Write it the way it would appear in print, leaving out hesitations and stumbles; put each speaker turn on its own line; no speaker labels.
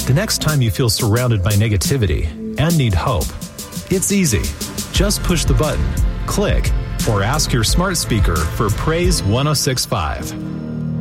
The next time you feel surrounded by negativity and need hope, it's easy. Just push the button, click, or ask your smart speaker for Praise 106.5.